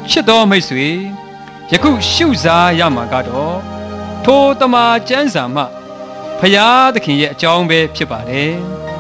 ချစ်တော်မိတ်ဆွေယခုရှုစားရမှာကတော့ထိုတမန်ကျမ်းစာမှဖရာသခင်ရဲ့အကြောင်းပဲဖြစ်ပါတယ်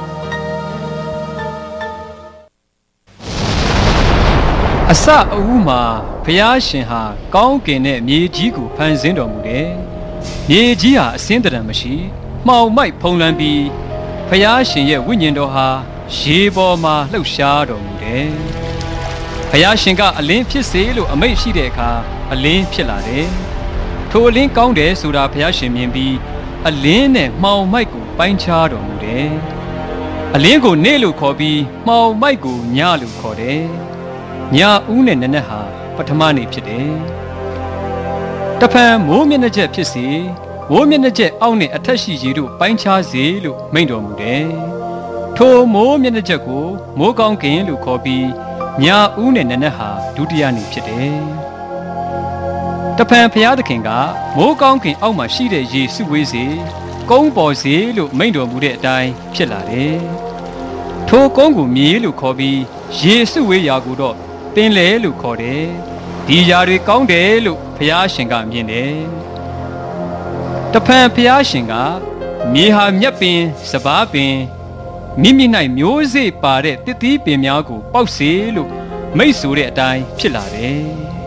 အစအဦးမှာဖရာရှင်ဟာကောင်းကင်နဲ့မြေကြီးကိုဖန်ဆင်းတော်မူတယ်မြေကြီးဟာအစင်းတရံမရှိမှောင်မိုက်ဖုံးလွှမ်းပြီးဖရာရှင်ရဲ့ဝိညာဉ်တော်ဟာရေပေါ်မှာလှုပ်ရှားတော်မူတယ်ဖရာရှင်ကအလင်းဖြစ်စေလို့အမိန့်ရှိတဲ့အခါအလင်းဖြစ်လာတယ်ထိုအလင်းကောင်းတယ်ဆိုတာဖရာရှင်မြင်ပြီးအလင်းနဲ့မှောင်မိုက်ကိုပိုင်းခြားတော်မူတယ်အလင်းကိုနေ့လို့ခေါ်ပြီးမှောင်မိုက်ကိုညလို့ခေါ်တယ်ညဦးနဲ့နနက်ဟာပထမနေ့ဖြစ်တယ်တဖန်မိုးမျက်နှာချက်ဖြစ်စေမိုးမျက်နှာချက်အောက်နဲ့အထက်ရှိရေတို့ပိုင်းခြားစေလို့မိန့်တော်မူတယ်ထိုမိုးမျက်နှာချက်ကိုမိုးကောင်းကင်လို့ခေါ်ပြီးညဦးနဲ့နနက်ဟာဒုတိယနေ့ဖြစ်တယ်တဖန်ဖရာသခင်ကမိုးကောင်းကင်အောက်မှာရှိတဲ့ရေစုဝေးစေကုန်းပေါ်စေလို့မိန့်တော်မူတဲ့အတိုင်းဖြစ်လာတယ်ထိုကုန်းကိုမြေလို့ခေါ်ပြီးရေစုဝေးရာကိုတော့ပင်လေလို့ခေါ်တယ်ဒီຢာတွေကောင်းတယ်လို့ဖရာရှင်ကမြင်တယ်တဖန်ဖရာရှင်ကမြေဟာမြက်ပင်စပါးပင်မိမိ၌မျိုးစေ့ပါတဲ့တစ်သီးပင်များကိုပေါက်စေလို့မိတ်ဆိုတဲ့အတိုင်းဖြစ်လာတယ်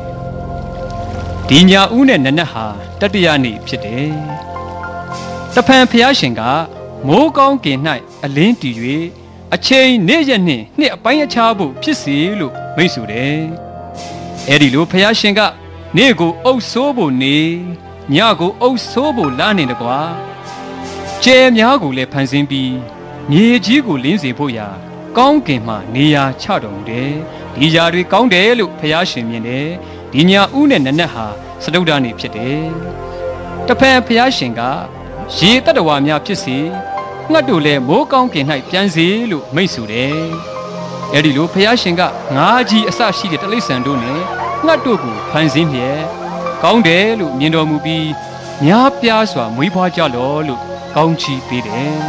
ဒီညဦးနဲ့နနက်ဟာတတိယနေ့ဖြစ်တယ်တဖန်ဖရာရှင်ကမိုးကောင်းကင်၌အလင်းတည်၍အချိန်နေ့ရက်နှင့်နှစ်အပိုင်းအခြားဖို့ဖြစ်စေလို့မိတ်ဆိုတယ်အဲ့ဒီလိုဖရာရှင်ကနေ့ကိုအုပ်ဆိုးဖို့နေညကိုအုပ်ဆိုးဖို့လနေတကွာကျဲများကိုလည်းဖန်ဆင်းပြီးမြေကြီးကိုလင်းစေဖို့ရာကောင်းကင်မှနေရာချတော်မူတယ်ဒီຢာတွေကောင်းတယ်လို့ဖရာရှင်မြင်တယ်ဒီညဦးနဲ့နနက်ဟာစတုဒ္ဓနေ့ဖြစ်တယ်တဖန်ဖရာရှင်ကရေတတ္တဝါများဖြစ်စေငှက်တို့လည်းမိုးကောင်းကင်၌ပြန်စေလို့မိတ်ဆိုတယ်အဲ့ဒီလိုဖရာရှင်ကငါးကြီးအစရှိတဲ့တိရစ္ဆာန်တို့နဲ့ငှက်တို့ကိုဖန်ဆင်းလျက်ကောင်းတယ်လို့မြင်တော်မူပြီးများပြားစွာမွေးဖွားကြလော့လို့ကောင်းချီးပေးတယ်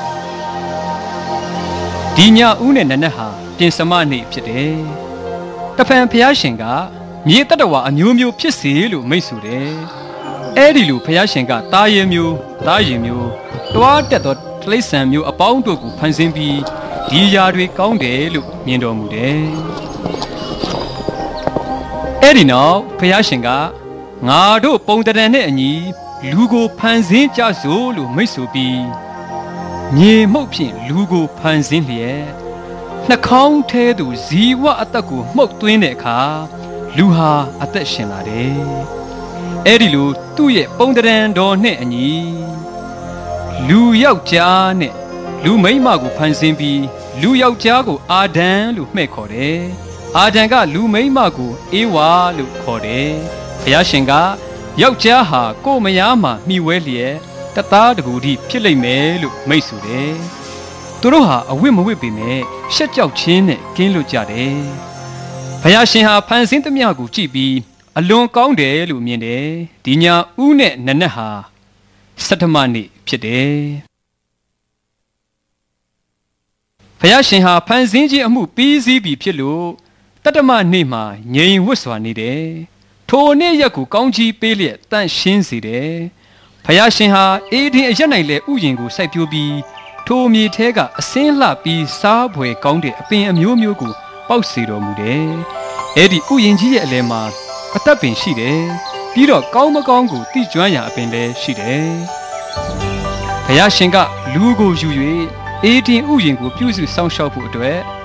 ဒီညဦးနဲ့နနက်ဟာပြင်စမနေ့ဖြစ်တယ်တဖန်ဖရာရှင်ကမြေတတ္တဝါအမျိုးမျိုးဖြစ်စေလို့မိတ်ဆိုတယ်အဲ့ဒီလိုဖရာရှင်ကသားရင်မျိုးသားရင်မျိုးတွားတက်သောတိရစ္ဆာန်မျိုးအပေါင်းတို့ကိုဖန်ဆင်းပြီးဒီຢာတွေကောင်းတယ်လို့မြင်တော်မူတယ်အဲ့ဒီနောက်ဖရာရှင်ကငါတို့ပုံတရံနဲ့အညီလူကိုဖန်ဆင်းကြစို့လို့မိတ်ဆိုပြီးမြေမှုတ်ဖြင့်လူကိုဖန်ဆင်းလျက်နှာခေါင်းထဲသို့ဇီဝအသက်ကိုမှုတ်သွင်းတဲ့အခါလူဟာအသက်ရှင်လာတယ်အဲ့ဒီလိုသူ့ရဲ့ပုံတရံတော်နဲ့အညီလူယောက်ျားနဲ့လူမိန်းမကိုဖန်ဆင်းပြီးလူယောက်ျားကိုအာဒံလို့မှဲ့ခေါ်တယ်အာဒံကလူမိန်းမကိုအေဝါလို့ခေါ်တယ်ဘုရားရှင်ကယောက်ျားဟာကိုယ်မယားမှာမှီဝဲလျက်တသားတကူတည်းဖြစ်လိမ့်မယ်လို့မိတ်ဆိုတယ်သူတို့ဟာအဝတ်မဝတ်ပေမဲ့ရှက်ကြောက်ခြင်းနဲ့ကင်းလွတ်ကြတယ်ဘုရားရှင်ဟာဖန်ဆင်းသမျှကိုကြည့်ပြီးအလွန်ကောင်းတယ်လို့မြင်တယ်ဒီညဦးနဲ့နနက်ဟာစတ္တမနေ့ဖြစ်တယ်ဘုရားရှင်ဟာဖန်ဆင်းခြင်းအမှုပြီးစီးပြီဖြစ်လို့တတ္တမနေ့မှာငြိမ်ဝတ်စွာနေတယ်ထိုနေ့ရက်ကိုကောင်းချီးပေးလျက်တန့်ရှင်းစေတယ်ဘုရားရှင်ဟာအေဒင်အရက်၌လည်းဥယျာဉ်ကိုစိုက်ပျိုးပြီးထိုမြေထဲကအစင်းလှပြီးစားဖွယ်ကောင်းတဲ့အပင်အမျိုးမျိုးကိုပေါက်စေတော်မူတယ်အဲ့ဒီဥယျာဉ်ကြီးရဲ့အလယ်မှာအသက်ပင်ရှိတယ်ပြီးတော့ကောင်းမကောင်းကိုသိကျွမ်းရာအပင်လည်းရှိတယ်ဘုရားရှင်ကလူကိုယူ၍အေဒင်ဥယျာဉ်ကိုပြုစုစောင့်ရှောက်ဖို့အတွက်